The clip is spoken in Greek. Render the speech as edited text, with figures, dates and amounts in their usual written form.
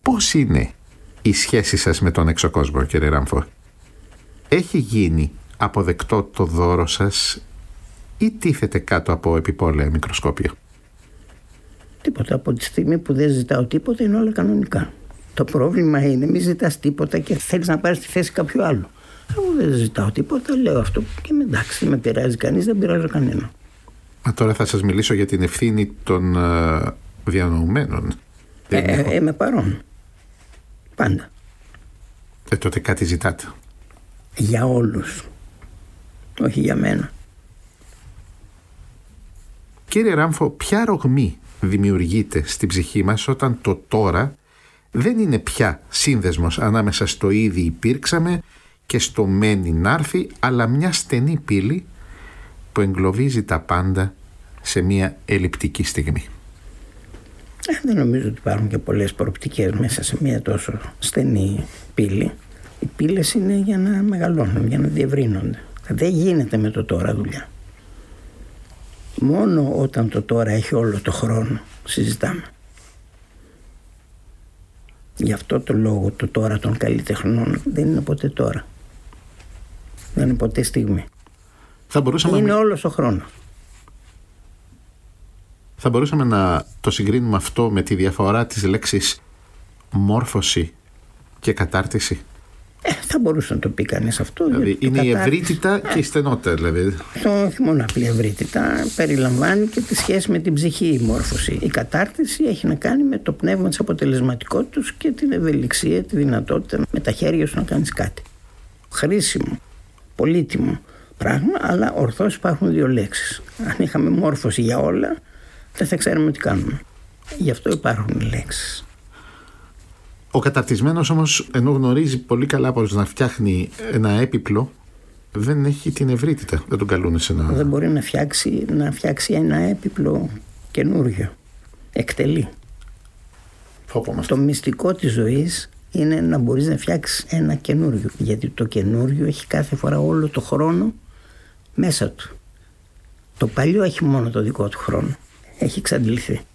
Πώς είναι η σχέση σας με τον εξωκόσμο, κύριε Ράμφο? Έχει γίνει αποδεκτό το δώρο σας ή τίθεται κάτω από επιπόλαια μικροσκόπιο? Τίποτα. Από τη στιγμή που δεν ζητάω τίποτα είναι όλα κανονικά. Το πρόβλημα είναι μη ζητάς τίποτα και θέλεις να πάρεις τη θέση κάποιου άλλου. Εγώ δεν ζητάω τίποτα, λέω αυτό και εντάξει, δεν με πειράζει κανείς, δεν πειράζω κανένα. Μα τώρα θα σας μιλήσω για την ευθύνη των διανοουμένων. Είμαι παρόν. Πάντα. Τότε κάτι ζητάτε? Για όλους. Όχι για μένα. Κύριε Ράμφο, ποια ρογμή δημιουργείται στην ψυχή μας όταν το τώρα δεν είναι πια σύνδεσμος ανάμεσα στο ήδη υπήρξαμε και στο μένει νάρθει, αλλά μια στενή πύλη που εγκλωβίζει τα πάντα σε μια ελλειπτική στιγμή? Δεν νομίζω ότι υπάρχουν και πολλές προοπτικές μέσα σε μια τόσο στενή πύλη. Οι πύλες είναι για να μεγαλώνουν, για να διευρύνονται. Δεν γίνεται με το τώρα δουλειά. Μόνο όταν το τώρα έχει όλο το χρόνο συζητάμε. Γι' αυτό το λόγο το τώρα των καλλιτεχνών δεν είναι ποτέ τώρα. Δεν είναι ποτέ στιγμή. Είναι όλος ο χρόνος. Θα μπορούσαμε να το συγκρίνουμε αυτό με τη διαφορά της λέξης μόρφωση και κατάρτιση? Θα μπορούσε να το πει κανείς αυτό. Δηλαδή είναι η ευρύτητα και η στενότητα, δηλαδή. Αυτό όχι μόνο απλή ευρύτητα, περιλαμβάνει και τη σχέση με την ψυχή η μόρφωση. Η κατάρτιση έχει να κάνει με το πνεύμα της αποτελεσματικότητας και την ευελιξία, τη δυνατότητα με τα χέρια σου να κάνεις κάτι. Χρήσιμο, πολύτιμο πράγμα, αλλά ορθώς υπάρχουν δύο λέξεις. Αν είχαμε μόρφωση για όλα, δεν θα ξέρουμε τι κάνουμε. Γι' αυτό υπάρχουν οι λέξεις. Ο καταρτισμένος όμως, ενώ γνωρίζει πολύ καλά πώς να φτιάχνει ένα έπιπλο, δεν έχει την ευρύτητα. Δεν τον καλούν σε ένα... Δεν μπορεί να φτιάξει ένα έπιπλο καινούριο. Εκτελεί. Το μυστικό της ζωής είναι να μπορείς να φτιάξεις ένα καινούριο. Γιατί το καινούριο έχει κάθε φορά όλο το χρόνο μέσα του. Το παλιό έχει μόνο το δικό του χρόνο. Έχει εξαντληθεί.